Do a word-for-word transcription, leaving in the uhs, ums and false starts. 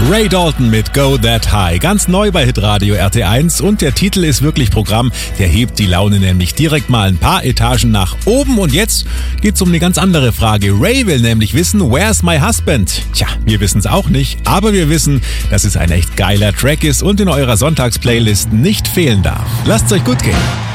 Ray Dalton mit Go That High. Ganz neu bei Hitradio R T eins und der Titel ist wirklich Programm. Der hebt die Laune nämlich direkt mal ein paar Etagen nach oben. Und jetzt geht's um eine ganz andere Frage. Ray will nämlich wissen, where's my husband? Tja, wir wissen's auch nicht, aber wir wissen, dass es ein echt geiler Track ist und in eurer Sonntagsplaylist nicht fehlen darf. Lasst's euch gut gehen.